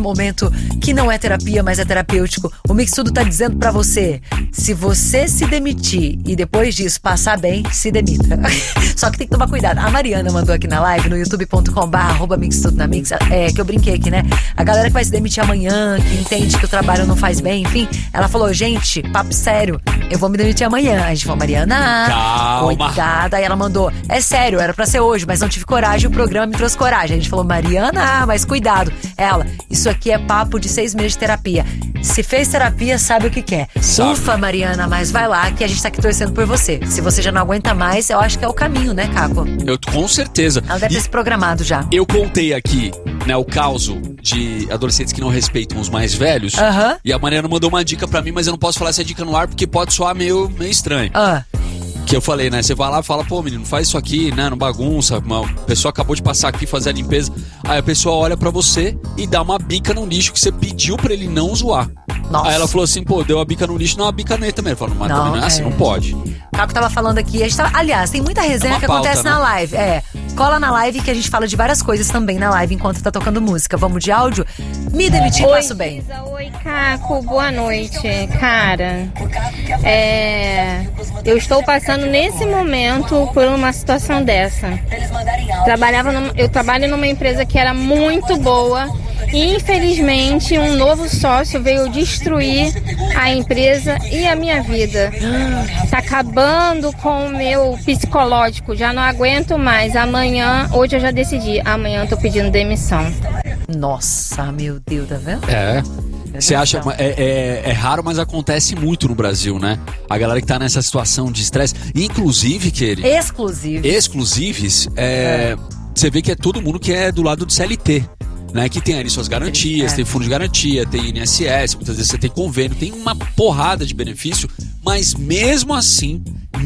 momento que não é terapia, mas é terapêutico. O Mix Tudo tá dizendo pra você: se você se demitir e depois disso passar bem, se demita. Só que tem que tomar cuidado. A Mariana mandou aqui na live, no youtube.com/mixtudonamix, que eu brinquei aqui, né? A galera que vai se demitir amanhã, que entende que o trabalho não faz bem, enfim, ela falou: gente, papo sério, eu vou me demitir amanhã. A gente falou: Mariana, calma, cuidado. Aí ela mandou: é sério, era pra ser hoje, mas não tive coragem, o programa me trouxe coragem. A gente falou: Mariana, mas cuidado. Ela: isso aqui é papo de 6 meses de terapia. Se fez terapia, sabe o que quer. Sabe. Ufa, Mariana, mas vai lá que a gente tá aqui torcendo por você. Se você já não aguenta mais, eu acho que é o caminho, né, Caco? Com certeza. Ela deve ter se programado já. Eu contei aqui, né, o caso de adolescentes que não respeitam os mais velhos. E a Mariana mandou uma dica pra mim, mas eu não posso falar essa dica no ar porque pode soar meio estranho. Que eu falei, né? Você vai lá e fala: pô, menino, faz isso aqui, né? Não bagunça. Uma pessoa acabou de passar aqui fazer a limpeza. Aí a pessoa olha pra você e dá uma bica no lixo que você pediu pra ele não zoar. Nossa. Aí ela falou assim: pô, deu a bica no lixo, não a bica nele também. Ele falou: mas também não é assim, não pode. O Caco tava falando aqui, a gente tá, aliás, tem muita resenha que pauta, acontece, né, na live. Cola na live que a gente fala de várias coisas também na live enquanto tá tocando música. Vamos de áudio? Me demitir, passo bem. Oi, Caco, boa noite. Cara, eu estou passando nesse momento por uma situação dessa. Eu trabalho numa empresa que era muito boa e infelizmente um novo sócio veio destruir a empresa e a minha vida. Tá acabando com o meu psicológico, já não aguento mais. Hoje eu já decidi, amanhã eu tô pedindo demissão. Nossa, meu Deus, tá vendo? Você acha, é raro, mas acontece muito no Brasil, né? A galera que tá nessa situação de estresse, inclusive, exclusives, você vê que é todo mundo que é do lado do CLT, né? Que tem ali suas garantias, tem fundo de garantia, tem INSS, muitas vezes você tem convênio, tem uma porrada de benefício, mas mesmo assim,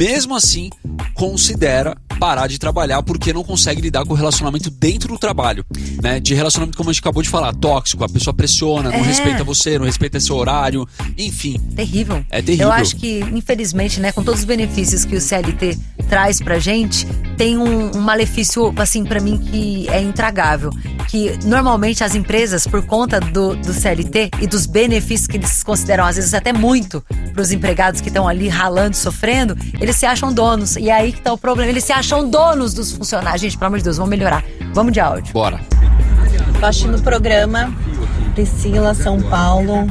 considera parar de trabalhar porque não consegue lidar com o relacionamento dentro do trabalho, né? De relacionamento, como a gente acabou de falar, tóxico, a pessoa pressiona, não respeita você, não respeita seu horário, enfim. Terrível. É terrível. Eu acho que, infelizmente, né, com todos os benefícios que o CLT traz pra gente, tem um malefício, assim, pra mim, que é intragável. Que, normalmente, as empresas, por conta do CLT e dos benefícios que eles consideram, às vezes, até muito pros empregados que estão ali ralando, sofrendo, eles se acham donos. E é aí que tá o problema. Eles se acham donos dos funcionários. Gente, pelo amor de Deus, vamos melhorar. Vamos de áudio. Bora. Tô assistindo o programa Priscila, São Paulo.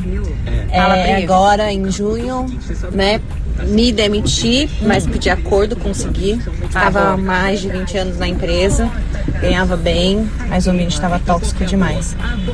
Agora, em junho, né? Me demiti, mas pedi acordo, consegui. Estava há mais de 20 anos na empresa, ganhava bem, mas o ambiente estava tóxico demais.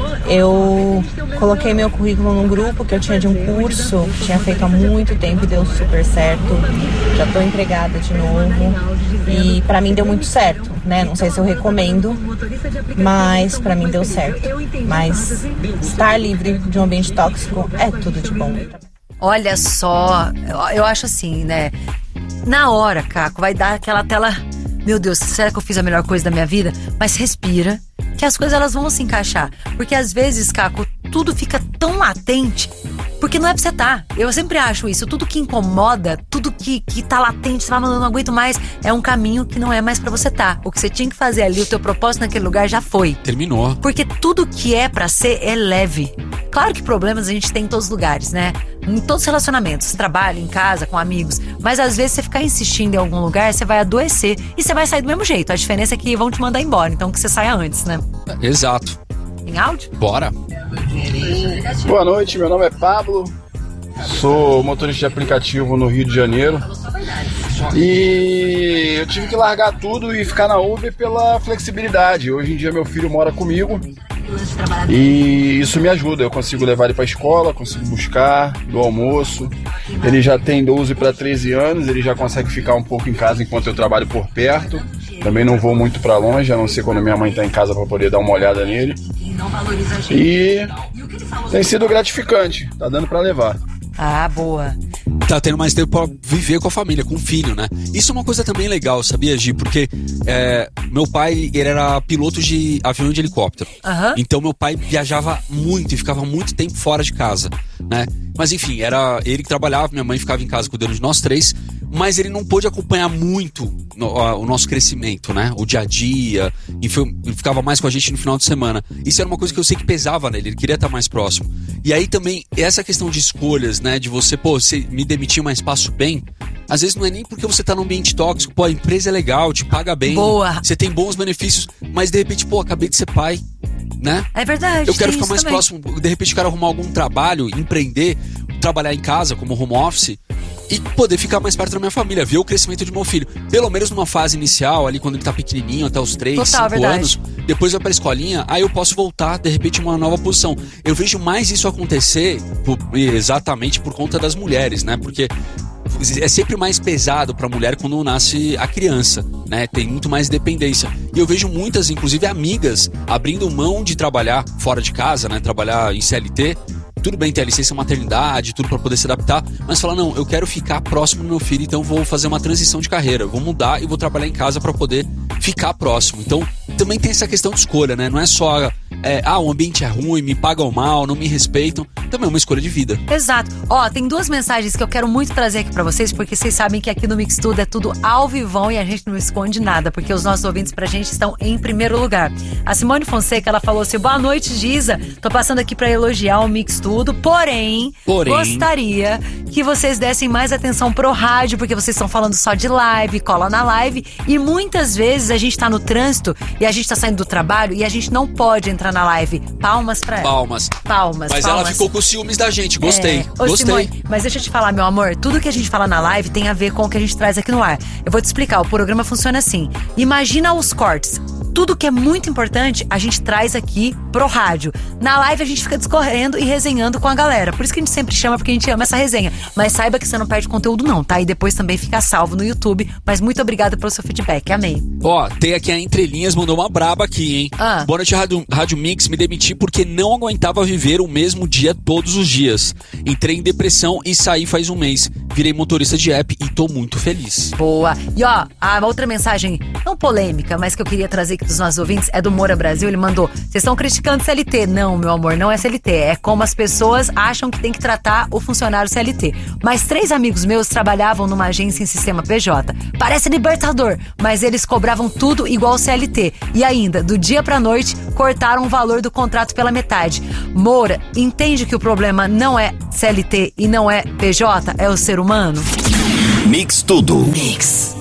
Eu coloquei meu currículo num grupo que eu tinha de um curso que tinha feito há muito tempo e deu super certo. Já estou empregada de novo e para mim deu muito certo, né? Não sei se eu recomendo, mas para mim deu certo. Mas estar livre de um ambiente tóxico é tudo de bom. Olha só, eu acho assim, né? Na hora, Caco, vai dar aquela tela: meu Deus, será que eu fiz a melhor coisa da minha vida? Mas respira, que as coisas elas vão se encaixar. Porque às vezes, Caco, tudo fica tão latente, porque não é pra você estar. Eu sempre acho isso, tudo que incomoda, tudo que tá latente, você fala: não aguento mais, é um caminho que não é mais pra você estar. O que você tinha que fazer ali, o teu propósito naquele lugar já foi. Terminou. Porque tudo que é pra ser é leve. Claro que problemas a gente tem em todos os lugares, né? Em todos os relacionamentos, trabalho, em casa, com amigos. Mas às vezes você ficar insistindo em algum lugar, você vai adoecer e você vai sair do mesmo jeito. A diferença é que vão te mandar embora, então que você saia antes, né? Exato. Em áudio? Bora. Boa noite, meu nome é Pablo. Sou motorista de aplicativo no Rio de Janeiro. E eu tive que largar tudo e ficar na Uber pela flexibilidade. Hoje em dia meu filho mora comigo e isso me ajuda. Eu consigo levar ele para a escola, consigo buscar do almoço. Ele já tem 12 para 13 anos, ele já consegue ficar um pouco em casa enquanto eu trabalho por perto. Também não vou muito para longe, a não ser quando minha mãe está em casa para poder dar uma olhada nele. E tem sido gratificante, tá dando para levar. Ah, boa. Tá tendo mais tempo pra viver com a família, com o filho, né? Isso é uma coisa também legal, sabia, Gi? Porque meu pai, ele era piloto de avião e de helicóptero. Então meu pai viajava muito e ficava muito tempo fora de casa, né? Mas enfim, era ele que trabalhava, minha mãe ficava em casa cuidando de nós três. mas ele não pôde acompanhar muito o nosso crescimento, né? O dia a dia, e ficava mais com a gente no final de semana. Isso era uma coisa que eu sei que pesava nele, ele queria estar mais próximo. E aí também, essa questão de escolhas, né? De você me demitir, mas passo bem. Às vezes não é nem porque você tá num ambiente tóxico, a empresa é legal, te paga bem. Boa. Você tem bons benefícios, mas de repente, acabei de ser pai, né? É verdade. Eu quero ficar mais próximo, de repente eu quero arrumar algum trabalho, empreender, trabalhar em casa como home office e poder ficar mais perto da minha família, ver o crescimento de meu filho. Pelo menos numa fase inicial, ali quando ele tá pequenininho, até os 3, 5 anos. Depois vai pra escolinha, aí eu posso voltar, de repente, uma nova posição. Eu vejo mais isso acontecer exatamente por conta das mulheres, né? Porque é sempre mais pesado pra mulher quando nasce a criança, né? Tem muito mais dependência. E eu vejo muitas, inclusive amigas, abrindo mão de trabalhar fora de casa, né? Trabalhar em CLT. Tudo bem ter a licença maternidade, tudo pra poder se adaptar, mas falar, não, eu quero ficar próximo do meu filho, então vou fazer uma transição de carreira, vou mudar e vou trabalhar em casa pra poder ficar próximo. Então, também tem essa questão de escolha, né? Não é só, o ambiente é ruim, me pagam mal, não me respeitam. Também é uma escolha de vida. Exato. Tem 2 mensagens que eu quero muito trazer aqui pra vocês, porque vocês sabem que aqui no Mix Tudo é tudo ao vivão e a gente não esconde nada, porque os nossos ouvintes pra gente estão em primeiro lugar. A Simone Fonseca, ela falou assim, boa noite, Giza, tô passando aqui pra elogiar o Mix Tudo, porém, gostaria que vocês dessem mais atenção pro rádio, porque vocês estão falando só de live, cola na live, e muitas vezes a gente tá no trânsito e a gente tá saindo do trabalho e a gente não pode entrar na live. Palmas pra ela. Palmas. Mas ela ficou com ciúmes da gente, gostei. Simone, mas deixa eu te falar, meu amor, tudo que a gente fala na live tem a ver com o que a gente traz aqui no ar. Eu vou te explicar, o programa funciona assim. Imagina os cortes. Tudo que é muito importante, a gente traz aqui pro rádio. Na live a gente fica discorrendo e resenhando com a galera. Por isso que a gente sempre chama, porque a gente ama essa resenha. Mas saiba que você não perde conteúdo não, tá? E depois também fica salvo no YouTube. Mas muito obrigada pelo seu feedback, amei. Tem aqui a Entrelinhas, mandou uma braba aqui, hein? Boa noite, Rádio Mix. Me demiti porque não aguentava viver o mesmo dia todos os dias. Entrei em depressão e saí faz um mês. Virei motorista de app e tô muito feliz. Boa. E a outra mensagem, não polêmica, mas que eu queria trazer aqui dos nossos ouvintes, é do Moura Brasil. Ele mandou, vocês estão criticando CLT. Não, meu amor, não é CLT. É como as pessoas acham que tem que tratar o funcionário CLT. Mas 3 amigos meus trabalhavam numa agência em sistema PJ. Parece libertador, mas eles cobravam tudo igual CLT. E ainda, do dia pra noite, cortaram o valor do contrato pela metade. Moura, entende que o problema não é CLT e não é PJ, é o ser humano? Mix Tudo. Mix.